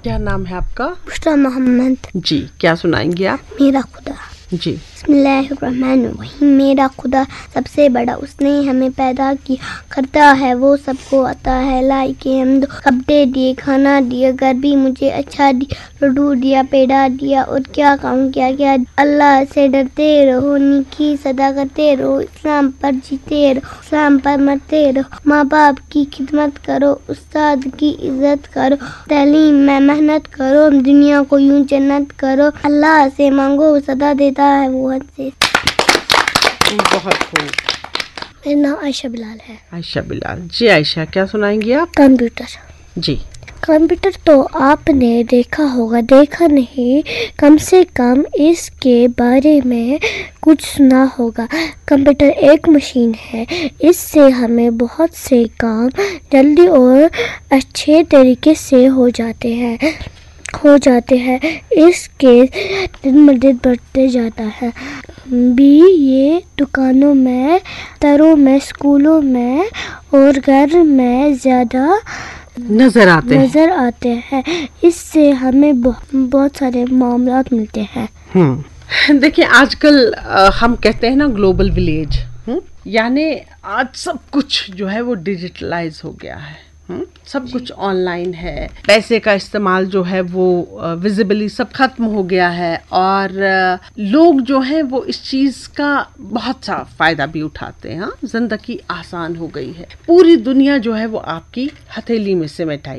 کیا نام ہے آپ کا؟ بشریٰ محمد. جی کیا سنائیں گے آپ؟ میرا خدا. جی بسم اللہ الرحمن الرحیم. میرا خدا سب سے بڑا، اس نے ہمیں پیدا کیا، کرتا ہے وہ سب کو عطا ہے. لائی کے حمد، کپڑے دیے، کھانا دیا، گھر بھی مجھے اچھا دیا، لڈو دیا، پیڑا دیا، اور کیا کہوں کیا. اللہ سے ڈرتے رہو، نیکی صدا کرتے رہو، اسلام پر جیتے رہو، اسلام پر مرتے رہو، ماں باپ کی خدمت کرو، استاد کی عزت کرو، تعلیم میں محنت کرو، دنیا کو یوں جنت کرو. اللہ سے مانگو صدا دیتا ہے وہ حد سے. بہت خوب. میرا نام عائشہ بلال ہے. عائشہ بلال. جی عائشہ کیا سنائیں گی آپ؟ کمپیوٹر. جی کمپیوٹر تو آپ نے دیکھا ہوگا، دیکھا نہیں کم سے کم اس کے بارے میں کچھ سنا ہوگا. کمپیوٹر ایک مشین ہے، اس سے ہمیں بہت سے کام جلدی اور اچھے طریقے سے ہو جاتے ہیں. اس کے دن بدن بڑھتے جاتا ہے بھی. یہ دکانوں میں، دفتروں میں، اسکولوں میں اور گھر میں زیادہ نظر آتے ہیں. اس سے ہمیں بہت سارے معاملات ملتے ہیں. دیکھیں آج کل ہم کہتے ہیں نا گلوبل ولیج، یعنی آج سب کچھ جو ہے وہ ڈیجیٹلائز ہو گیا ہے. سب کچھ آن لائن ہے. پیسے کا استعمال جو ہے وہ ویزیبلی سب ختم ہو گیا ہے، اور لوگ جو ہیں وہ اس چیز کا بہت سا فائدہ بھی اٹھاتے ہیں. زندگی آسان ہو گئی ہے. پوری دنیا جو ہے وہ آپ کی ہتھیلی میں سمیٹ آئی